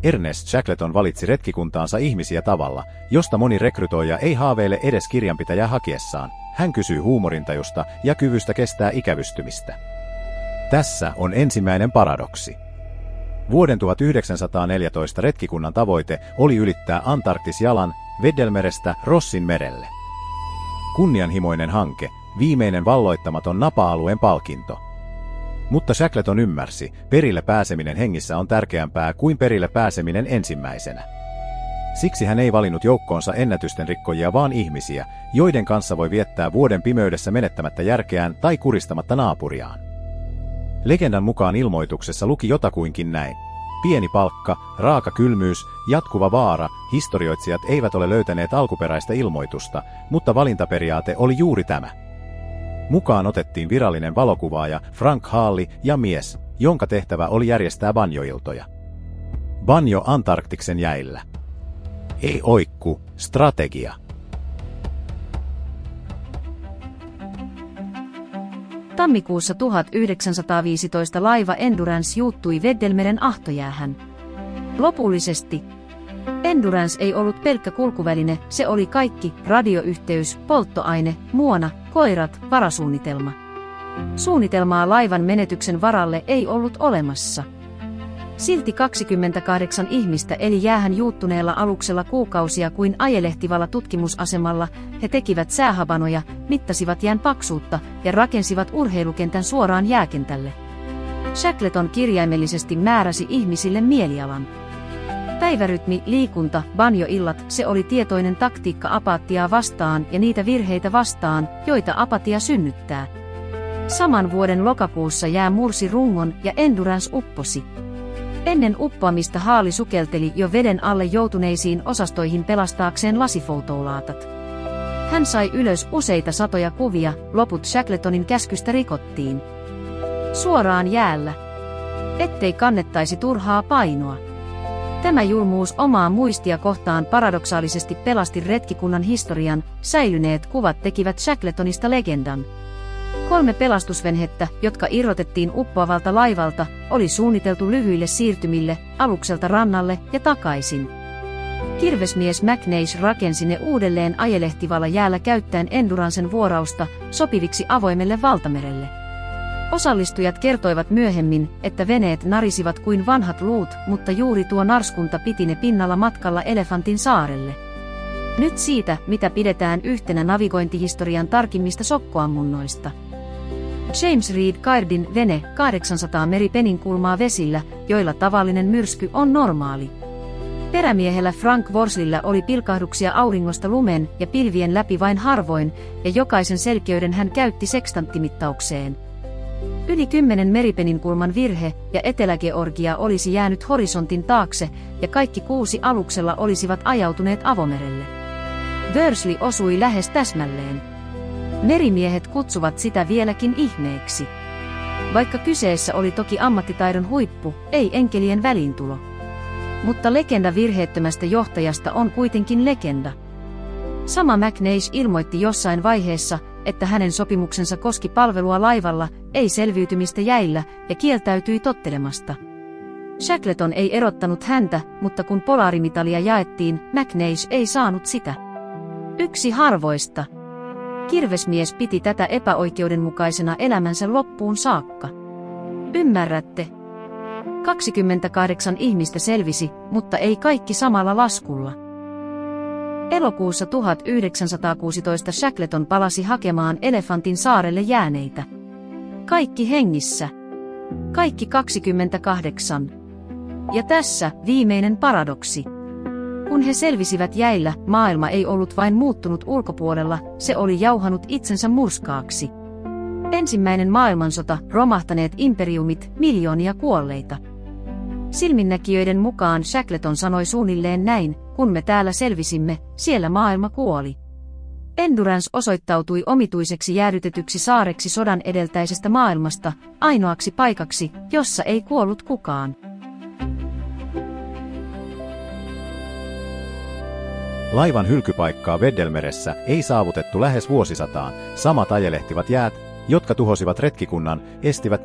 Ernest Shackleton valitsi retkikuntaansa ihmisiä tavalla, josta moni rekrytoija ei haaveile edes kirjanpitäjää hakiessaan. Hän kysyy huumorintajusta ja kyvystä kestää ikävystymistä. Tässä on ensimmäinen paradoksi. Vuoden 1914 retkikunnan tavoite oli ylittää Antarktis jalan Weddellmerestä Rossin merelle. Kunnianhimoinen hanke, viimeinen valloittamaton napa-alueen palkinto. Mutta Shackleton ymmärsi, perille pääseminen hengissä on tärkeämpää kuin perille pääseminen ensimmäisenä. Siksi hän ei valinnut joukkoonsa ennätysten rikkojia, vaan ihmisiä, joiden kanssa voi viettää vuoden pimeydessä menettämättä järkeään tai kuristamatta naapuriaan. Legendan mukaan ilmoituksessa luki jotakuinkin näin. Pieni palkka, raaka kylmyys, jatkuva vaara, historioitsijat eivät ole löytäneet alkuperäistä ilmoitusta, mutta valintaperiaate oli juuri tämä. Mukaan otettiin virallinen valokuvaaja Frank Hawley ja mies, jonka tehtävä oli järjestää banjoiltoja. Banjo Antarktiksen jäillä. Ei oikku, strategia. Tammikuussa 1915 laiva Endurance juuttui Weddellmeren ahtojäähän. Lopullisesti Endurance ei ollut pelkkä kulkuväline, se oli kaikki: radioyhteys, polttoaine, muona, koirat, varasuunnitelma. Suunnitelmaa laivan menetyksen varalle ei ollut olemassa. Silti 28 ihmistä eli jäähän juuttuneella aluksella kuukausia kuin ajelehtivalla tutkimusasemalla. He tekivät säähabanoja, mittasivat jään paksuutta ja rakensivat urheilukentän suoraan jääkentälle. Shackleton kirjaimellisesti määräsi ihmisille mielialan. Päivärytmi, liikunta, banjoillat, se oli tietoinen taktiikka apatiaa vastaan ja niitä virheitä vastaan, joita apatia synnyttää. Saman vuoden lokakuussa jää mursi rungon ja Endurance upposi. Ennen uppoamista Hawley sukelteli jo veden alle joutuneisiin osastoihin pelastaakseen lasifotoulaatat. Hän sai ylös useita satoja kuvia, loput Shackletonin käskystä rikottiin. Suoraan jäällä. Ettei kannettaisi turhaa painoa. Tämä julmuus omaa muistia kohtaan paradoksaalisesti pelasti retkikunnan historian, säilyneet kuvat tekivät Shackletonista legendan. 3 pelastusvenhettä, jotka irrotettiin uppoavalta laivalta, oli suunniteltu lyhyille siirtymille, alukselta rannalle ja takaisin. Kirvesmies McNeish rakensi ne uudelleen ajelehtivalla jäällä käyttäen Endurancen vuorausta sopiviksi avoimelle valtamerelle. Osallistujat kertoivat myöhemmin, että veneet narisivat kuin vanhat luut, mutta juuri tuo narskunta piti ne pinnalla matkalla Elefantin saarelle. Nyt siitä, mitä pidetään yhtenä navigointihistorian tarkimmista sokkoammunnoista. James Reed Cairdin vene 800 meripeninkulmaa vesillä, joilla tavallinen myrsky on normaali. Perämiehellä Frank Worsleyllä oli pilkahduksia auringosta lumen ja pilvien läpi vain harvoin, ja jokaisen selkeyden hän käytti sekstanttimittaukseen. Yli 10 meripeninkulman virhe ja Etelä-Georgia olisi jäänyt horisontin taakse, ja kaikki 6 aluksella olisivat ajautuneet avomerelle. Worsley osui lähes täsmälleen. Merimiehet kutsuvat sitä vieläkin ihmeeksi. Vaikka kyseessä oli toki ammattitaidon huippu, ei enkelien väliintulo. Mutta legenda virheettömästä johtajasta on kuitenkin legenda. Sama McNeish ilmoitti jossain vaiheessa, että hänen sopimuksensa koski palvelua laivalla, ei selviytymistä jäillä, ja kieltäytyi tottelemasta. Shackleton ei erottanut häntä, mutta kun polaarimitalia jaettiin, McNeish ei saanut sitä. Yksi harvoista. Kirvesmies piti tätä epäoikeudenmukaisena elämänsä loppuun saakka. Ymmärrätte? 28 ihmistä selvisi, mutta ei kaikki samalla laskulla. Elokuussa 1916 Shackleton palasi hakemaan Elefantin saarelle jääneitä. Kaikki hengissä. Kaikki 28. Ja tässä viimeinen paradoksi. Kun he selvisivät jäillä, maailma ei ollut vain muuttunut ulkopuolella, se oli jauhanut itsensä murskaaksi. Ensimmäinen maailmansota, romahtaneet imperiumit, miljoonia kuolleita. Silminnäkijöiden mukaan Shackleton sanoi suunnilleen näin: kun me täällä selvisimme, siellä maailma kuoli. Endurance osoittautui omituiseksi jäädytetyksi saareksi sodan edeltäisestä maailmasta, ainoaksi paikaksi, jossa ei kuollut kukaan. Laivan hylkypaikkaa Weddellmeressä ei saavutettu lähes vuosisataan. Samat ajelehtivat jäät, jotka tuhosivat retkikunnan, estivät